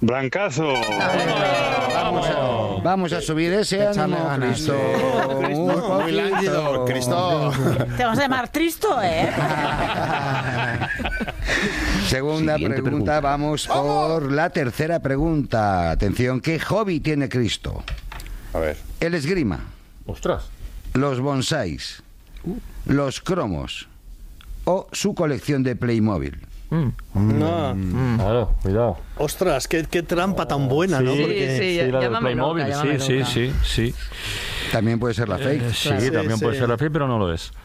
Blancazo. Vamos a subir ese ánimo, Cristo. Muy lánguido, Cristo. Te vamos a llamar Tristo, ¿eh? Segunda pregunta, vamos por la tercera pregunta. Atención, ¿qué hobby tiene Cristo? A ver. El esgrima, Ostras. los bonsáis, los cromos o su colección de Playmobil. No. Claro, cuidado. Ostras, qué trampa tan buena, ¿no? Sí, Porque... sí, la del llámame Playmobil, loca, llámame sí, loca. sí. También puede ser la fake. Sí, Sí, también puede sí. ser la fake, pero no lo es.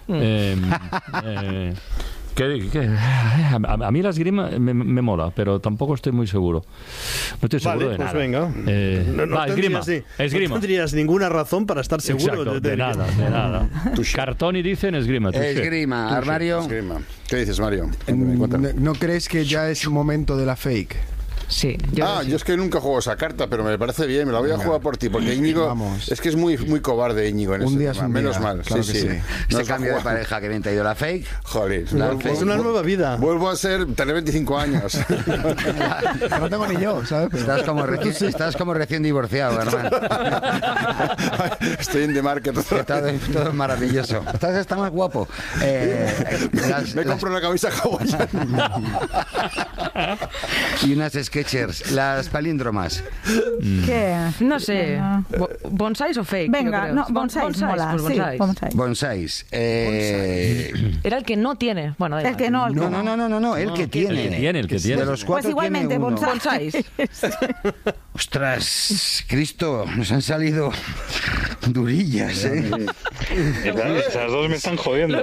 A mí la esgrima me mola, pero tampoco estoy muy seguro. No estoy seguro Vale, de pues nada. venga. Va, esgrima. No tendrías ninguna razón para estar seguro. Exacto, de nada. Cartoni dice en esgrima. touché. Esgrima, armario. Esgrima. ¿Qué dices, Mario? ¿No crees que ya es momento de la fake? Sí. Yo es que nunca juego esa carta, pero me parece bien, me la voy a jugar por ti, porque Íñigo Vamos. es que es muy cobarde, Íñigo, en Un ese día es tema. un Menos día, mal, claro sí, que sí. sí. Este cambio de pareja que bien te ha ido la fake. Joder, Es una nueva vida. Vuelvo a tener 25 años. No tengo ni yo, ¿sabes? Pero... Estás como recién divorciado, hermano. Estoy en The Market. Que todo es maravilloso. Está más guapo. Me compro una camisa hawaiana. Y unas Skechers, las palíndromas. ¿Qué? No sé. ¿Bonsáis o fake? Venga, yo creo. no, bonsáis mola. Pues Sí, bonsáis. bonsáis. Bonsáis. Era el que no tiene. Bueno, da El igual. que no, el que No, el que tiene. El que tiene. De los Pues cuatro igualmente, tiene uno. bonsáis. Ostras, Cristo, nos han salido durillas, ¿eh? Esas dos me están jodiendo.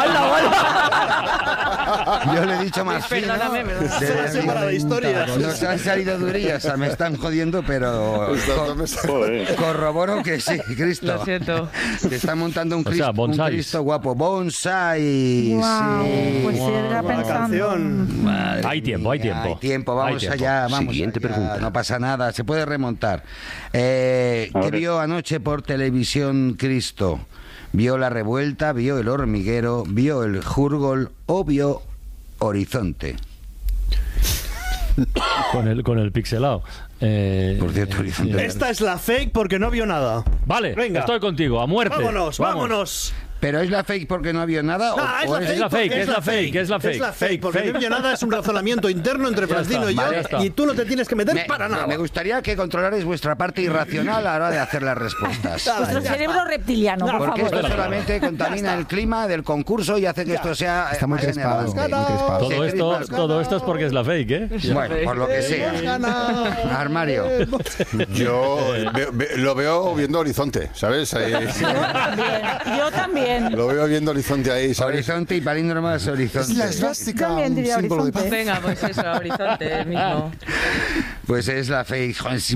Yo le he dicho más fino. Perdóname, pero... Frase para la historia. Nos han salido durillas, me están jodiendo, pero Joder. corroboro que sí, Cristo. Lo siento. Te está montando un O sea, Cristo, un bonsáis. Cristo guapo. Bonsai. Guau, Sí. pues sí, era Buena pensando. canción. Madre Hay tiempo, hay mía, tiempo. Hay tiempo, vamos Hay tiempo. allá, vamos Siguiente allá. pregunta. No pasa nada, se puede remontar. ¿Qué ver. vio anoche por televisión Cristo? ¿Vio La Revuelta, vio El Hormiguero, vio El Jurgol o vio Horizonte? Con el pixelado. Por cierto, Horizonte. Esta es la fake porque no vio nada. Vale, Venga. estoy contigo, a muerte. Vámonos, Vamos. vámonos. ¿Pero es la fake porque no vio nada? No, o es es la fake, porque es la fake, es la fake. Es la fake, porque Fake. no vio nada, es un razonamiento interno entre Francino y yo, vale, ya está. y tú no te tienes que meter para nada. Me gustaría que controlarais vuestra parte irracional a la hora de hacer las respuestas. Vuestro cerebro reptiliano, por Porque favor. esto solamente contamina el clima del concurso y hace que esto sea Está muy más crespado, enervante. muy crespado. Todo esto es porque es la fake, ¿eh? Bueno, por lo que sea. Armario. Yo lo veo viendo Horizonte, ¿sabes? Ahí, Yo también. lo veo viendo Horizonte ahí, ¿sabes? Horizonte y palíndromas horizonte. También diría Horizonte. Venga, pues eso, Horizonte, el mismo. Pues es la fake.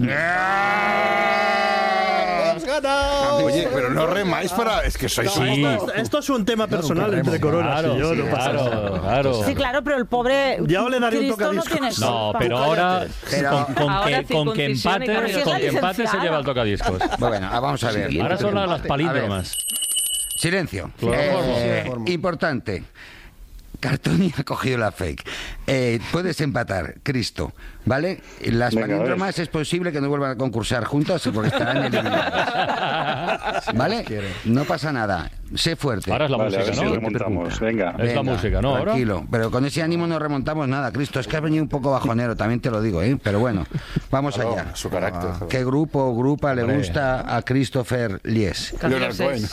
Oye, pero no remáis para... Es que sois... Sí. Esto es un tema personal entre Coronas Claro, y yo, no pasa nada. claro. Sí, claro, pero el pobre Ya le daré un Cristo no tocadiscos. tiene No, culpa. pero ahora Ahora con que circuncisión y empate, camino. con que empate se Licenciada. lleva el tocadiscos. Bueno, vamos a ver. Siguiente Ahora son las palíndromas. Silencio. Cloroformo. Importante. Cartoni ha cogido la fake. Puedes empatar, Cristo, ¿vale? Las Venga, palíndromas es posible que no vuelvan a concursar juntas porque estarán eliminadas. ¿Vale? No pasa nada. Sé fuerte. Ahora es la Vale, a ver música, si ¿no? remontamos. Venga. Es la música, ¿no? Ahora. Tranquilo, pero con ese ánimo no remontamos nada, Cristo. Es que has venido un poco bajonero, también te lo digo, ¿eh? Pero bueno, vamos allá. Su carácter. joder. ¿Qué grupo o grupa le Hombre. gusta a Christopher Lies? Leonard Cohen.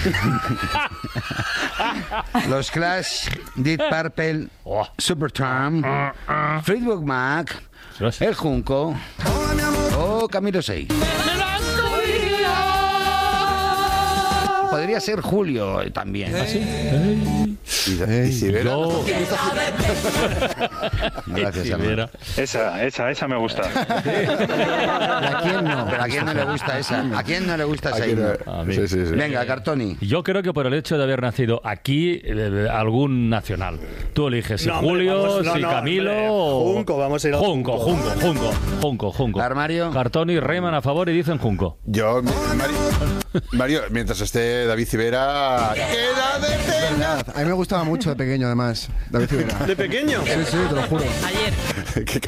Los Clash, Deep Purple, Oh. Supertramp, Fleetwood Mac, Ostras. El Junco o Camilo 6. Podría ser Julio también. Y si verá- Yo... Gracias, Sí, hermano. mira. Esa me gusta. ¿A quién no? ¿Pero a quién no le gusta esa? ¿A quién no le gusta esa Aquí himno? no- A mí. Sí, sí, sí. Venga, Cartoni. Yo creo que por el hecho de haber nacido aquí, algún nacional. Tú eliges si No, hombre, Julio, vamos, no, si no, Camilo hombre. o... Junco, vamos a ir al Junco. Armario. Cartoni reman a favor y dicen Junco. Yo, Mario, mientras esté David Civera... ¡Queda de pena! A mí me gustaba mucho de pequeño, además, David Civera. De pequeño. Sí, te lo juro. Ayer. Qué